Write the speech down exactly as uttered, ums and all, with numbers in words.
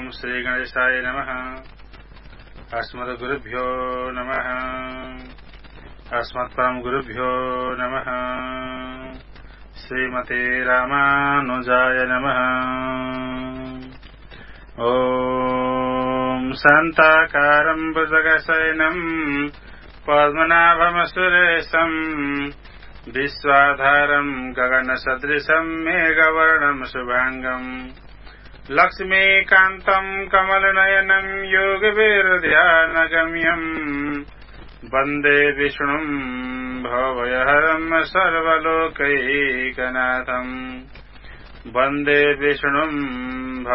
श्रीगणेशाय नमः। अस्मद्गुरुभ्यो नमः। अस्मत्परमगुरुभ्यो नमः। श्रीमते रामानुजाय नमः। ॐ शान्ताकारं भुजगशयनं पद्मनाभमसुरेशं विश्वाधारं गगनसदृशं मेघवर्णं शुभांगम् लक्ष्मीकान्तं कमलनयनं योगवीरध्यानगम्यम् वन्दे विष्णुं भवभयहरं सर्वलोकैकनाथं वन्दे विष्णुं